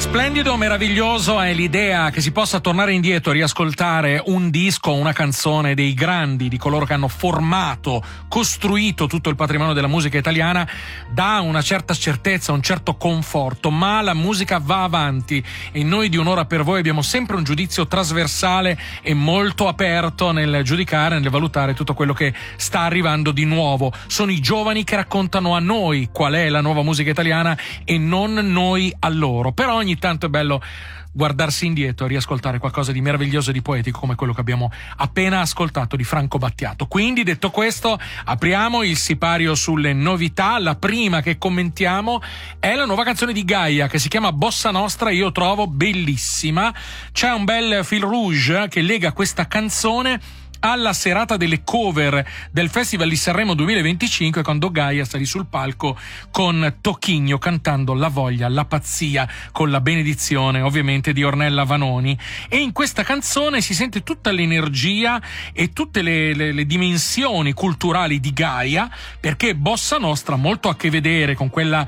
Splendido, meraviglioso è l'idea che si possa tornare indietro, riascoltare un disco, una canzone dei grandi, di coloro che hanno formato, costruito tutto il patrimonio della musica italiana, dà una certa certezza, un certo conforto, ma la musica va avanti e noi di Un'ora per voi abbiamo sempre un giudizio trasversale e molto aperto nel giudicare, nel valutare tutto quello che sta arrivando di nuovo. Sono i giovani che raccontano a noi qual è la nuova musica italiana e non noi a loro. Però ogni tanto è bello guardarsi indietro e riascoltare qualcosa di meraviglioso e di poetico come quello che abbiamo appena ascoltato di Franco Battiato. Quindi, detto questo, apriamo il sipario sulle novità. La prima che commentiamo è la nuova canzone di Gaia che si chiama Bossa Nostra. Io trovo bellissima, c'è un bel fil rouge che lega questa canzone alla serata delle cover del Festival di Sanremo 2025, quando Gaia salì sul palco con Tocchigno cantando La voglia, la pazzia, con la benedizione ovviamente di Ornella Vanoni. E in questa canzone si sente tutta l'energia e tutte le dimensioni culturali di Gaia, perché Bossa Nostra ha molto a che vedere con quella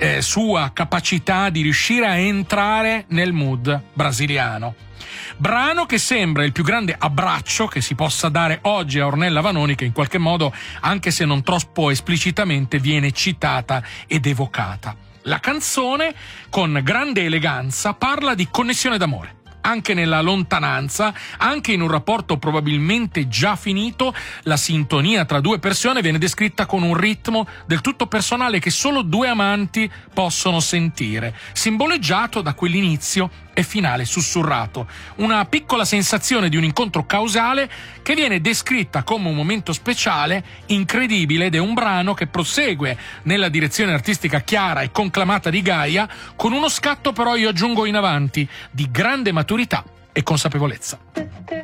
sua capacità di riuscire a entrare nel mood brasiliano. Brano che sembra il più grande abbraccio che si possa dare oggi a Ornella Vanoni, che in qualche modo, anche se non troppo esplicitamente, viene citata ed evocata. La canzone, con grande eleganza, parla di connessione d'amore. Anche nella lontananza, anche in un rapporto probabilmente già finito, la sintonia tra due persone viene descritta con un ritmo del tutto personale che solo due amanti possono sentire, simboleggiato da quell'inizio e finale sussurrato. Una piccola sensazione di un incontro causale che viene descritta come un momento speciale, incredibile, ed è un brano che prosegue nella direzione artistica chiara e conclamata di Gaia, con uno scatto però, io aggiungo, in avanti, di grande maturità e consapevolezza.